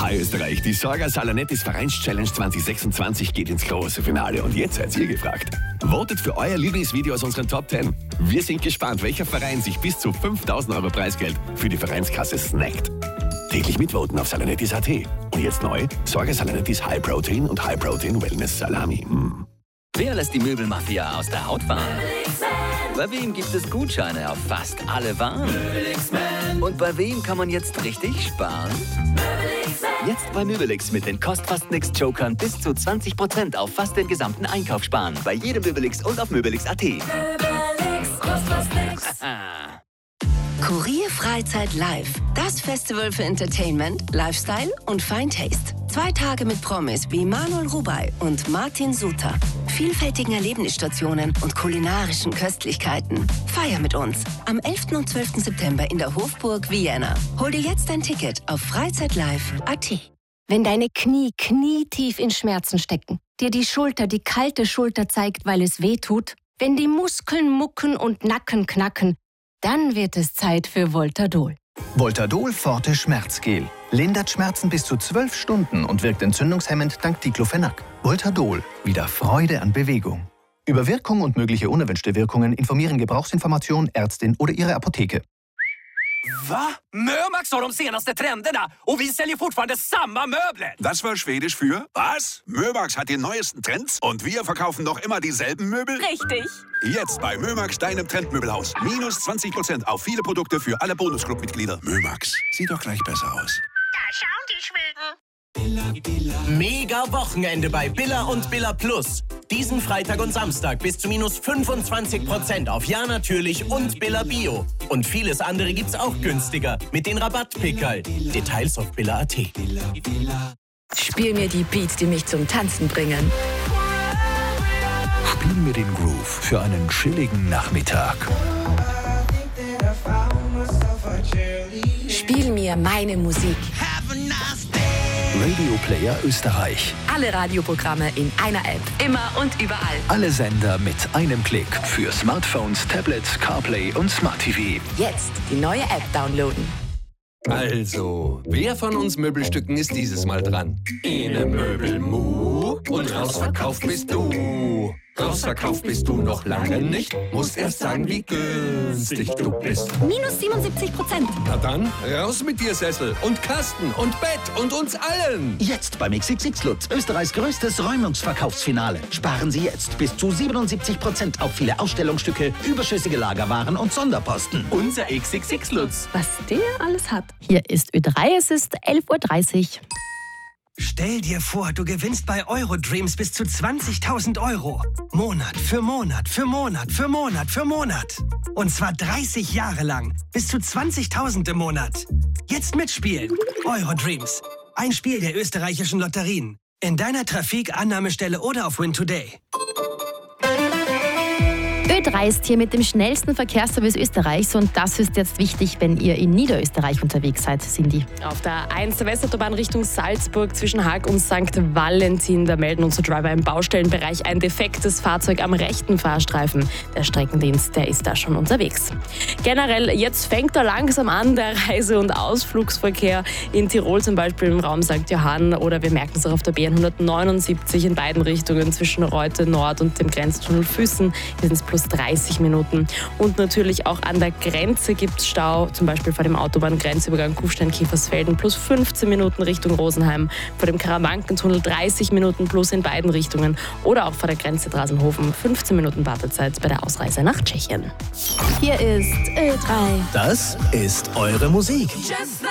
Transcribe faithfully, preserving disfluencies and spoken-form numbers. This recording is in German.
Hi Österreich, die Sorga Salanettis Vereins-Challenge zwanzig sechsundzwanzig geht ins große Finale und jetzt seid ihr gefragt. Votet für euer Lieblingsvideo aus unseren Top zehn. Wir sind gespannt, welcher Verein sich bis zu fünftausend Euro Preisgeld für die Vereinskasse snackt. Täglich mitvoten auf salanettis punkt at. Und jetzt neu, Sorga Salanettis High Protein und High Protein Wellness Salami. Mm. Wer lässt die Möbelmafia aus der Haut fahren? Bei wem gibt es Gutscheine auf fast alle Waren? Und bei wem kann man jetzt richtig sparen? Jetzt bei Möbelix mit den Kost-Fast-Nix-Jokern bis zu zwanzig Prozent auf fast den gesamten Einkauf sparen. Bei jedem Möbelix und auf möbelix punkt at. Möbelix, kost fast nix. Kurier Freizeit Live. Das Festival für Entertainment, Lifestyle und Fine Taste. Zwei Tage mit Promis wie Manuel Rubey und Martin Suter. Vielfältigen Erlebnisstationen und kulinarischen Köstlichkeiten. Feier mit uns am elften und zwölften September in der Hofburg Vienna. Hol dir jetzt dein Ticket auf freizeitlive punkt at. Wenn deine Knie knietief in Schmerzen stecken, dir die Schulter die kalte Schulter zeigt, weil es weh tut, wenn die Muskeln mucken und Nacken knacken, dann wird es Zeit für Voltadol. Voltadol Forte Schmerzgel. Lindert Schmerzen bis zu zwölf Stunden und wirkt entzündungshemmend dank Diclofenac. Voltadol. Wieder Freude an Bewegung. Über Wirkung und mögliche unerwünschte Wirkungen informieren Gebrauchsinformation, Ärztin oder Ihre Apotheke. Va? Mömax har de senaste trenderna och vi säljer fortfarande samma möbler. Das war schwedisch für was? Mömax hat die neuesten Trends und wir verkaufen noch immer dieselben Möbel? Richtig. Jetzt bei Mömax, deinem Trendmöbelhaus. Minus zwanzig Prozent auf viele Produkte für alle Bonusclub-Mitglieder. Mömax, sieht doch gleich besser aus. Da schauen die Schweden. Mega Wochenende bei Billa und Billa Plus. Diesen Freitag und Samstag bis zu minus fünfundzwanzig Prozent auf Ja natürlich und Billa Bio. Und vieles andere gibt's auch günstiger mit den Rabattpickerl. Details auf billa punkt at. Spiel mir die Beats, die mich zum Tanzen bringen. Spiel mir den Groove für einen chilligen Nachmittag. Spiel mir meine Musik. Radio Player Österreich. Alle Radioprogramme in einer App. Immer und überall. Alle Sender mit einem Klick. Für Smartphones, Tablets, CarPlay und Smart T V. Jetzt die neue App downloaden. Also, wer von uns Möbelstücken ist dieses Mal dran? Ene Möbelmu und rausverkauft bist du. Rausverkauft bist du noch lange nicht. Musst erst sagen, wie günstig du bist. Minus siebenundsiebzig Prozent. Na dann, raus mit dir Sessel und Kasten und Bett und uns allen. Jetzt beim X X X Lutz, Österreichs größtes Räumungsverkaufsfinale. Sparen Sie jetzt bis zu siebenundsiebzig Prozent auf viele Ausstellungsstücke, überschüssige Lagerwaren und Sonderposten. Unser X X X Lutz. Was der alles hat. Hier ist Ö drei, es ist elf Uhr dreißig. Stell dir vor, du gewinnst bei Eurodreams bis zu zwanzigtausend Euro. Monat für Monat für Monat für Monat für Monat. Und zwar dreißig Jahre lang. Bis zu zwanzigtausend im Monat. Jetzt mitspielen. Eurodreams. Ein Spiel der österreichischen Lotterien. In deiner Trafik, Annahmestelle oder auf Win Today. Ö drei ist hier mit dem schnellsten Verkehrsservice Österreichs und das ist jetzt wichtig, wenn ihr in Niederösterreich unterwegs seid, Cindy. Auf der eins der Westautobahn Richtung Salzburg zwischen Haag und Sankt Valentin, da melden unsere Driver im Baustellenbereich ein defektes Fahrzeug am rechten Fahrstreifen. Der Streckendienst, der ist da schon unterwegs. Generell, jetzt fängt er langsam an, der Reise- und Ausflugsverkehr in Tirol, zum Beispiel im Raum Sankt Johann, oder wir merken es auch auf der B N hundertneunundsiebzig in beiden Richtungen zwischen Reute Nord und dem Grenztunnel Füssen. Hier sind es plus dreißig Minuten. Und natürlich auch an der Grenze gibt es Stau, zum Beispiel vor dem Autobahngrenzübergang Kufstein-Kiefersfelden plus fünfzehn Minuten Richtung Rosenheim, vor dem Karawankentunnel dreißig Minuten plus in beiden Richtungen oder auch vor der Grenze Drasenhofen fünfzehn Minuten Wartezeit bei der Ausreise nach Tschechien. Hier ist Ö drei. Das ist eure Musik. Just